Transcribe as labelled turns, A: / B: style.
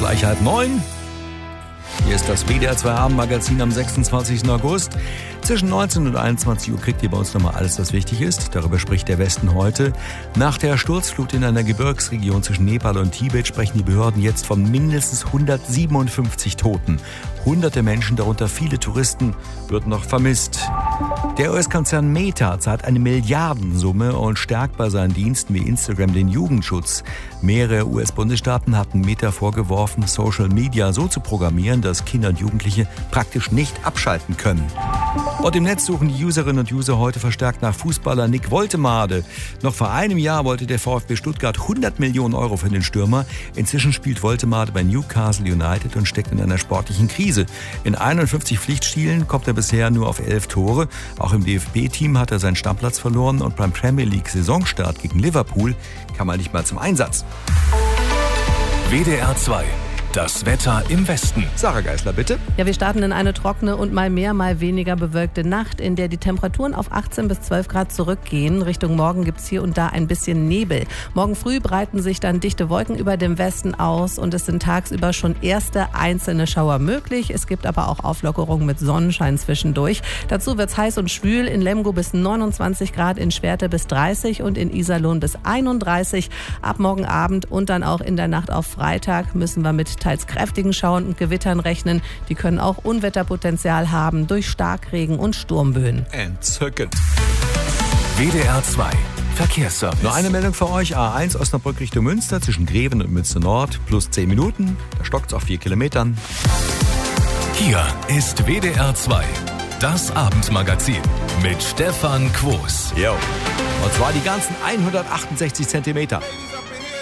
A: gleich 8:30. Hier ist das WDR 2 Abendmagazin am 26. August. Zwischen 19 und 21 Uhr kriegt ihr bei uns nochmal alles, was wichtig ist. Darüber spricht der Westen heute. Nach der Sturzflut in einer Gebirgsregion zwischen Nepal und Tibet sprechen die Behörden jetzt von mindestens 157 Toten. Hunderte Menschen, darunter viele Touristen, wird noch vermisst. Der US-Konzern Meta zahlt eine Milliardensumme und stärkt bei seinen Diensten wie Instagram den Jugendschutz. Mehrere US-Bundesstaaten hatten Meta vorgeworfen, Social Media so zu programmieren, dass Kinder und Jugendliche praktisch nicht abschalten können. Und im Netz suchen die Userinnen und User heute verstärkt nach Fußballer Nick Woltemade. Noch vor einem Jahr wollte der VfB Stuttgart 100 Millionen Euro für den Stürmer. Inzwischen spielt Woltemade bei Newcastle United und steckt in einer sportlichen Krise. In 51 Pflichtspielen kommt er bisher nur auf 11 Tore. Auch im DFB-Team hat er seinen Stammplatz verloren und beim Premier League Saisonstart gegen Liverpool kam er nicht mal zum Einsatz.
B: WDR 2. Das Wetter im Westen.
A: Sarah Geisler, bitte.
C: Ja, wir starten in eine trockene und mal mehr, mal weniger bewölkte Nacht, in der die Temperaturen auf 18 bis 12 Grad zurückgehen. Richtung Morgen gibt's hier und da ein bisschen Nebel. Morgen früh breiten sich dann dichte Wolken über dem Westen aus und es sind tagsüber schon erste einzelne Schauer möglich. Es gibt aber auch Auflockerungen mit Sonnenschein zwischendurch. Dazu wird's heiß und schwül. In Lemgo bis 29 Grad, in Schwerte bis 30 und in Iserlohn bis 31. Ab morgen Abend und dann auch in der Nacht auf Freitag müssen wir mit teils kräftigen Schauern und Gewittern rechnen. Die können auch Unwetterpotenzial haben durch Starkregen und Sturmböen.
A: Entzückend.
B: WDR 2. Verkehrsservice.
A: Nur eine Meldung für euch. A1 Osnabrück Richtung Münster zwischen Greven und Münster Nord plus 10 Minuten. Da stockt's auf 4 Kilometern.
B: Hier ist WDR 2. Das Abendmagazin mit Stefan Quos.
A: Jo. Und zwar die ganzen 168 Zentimeter.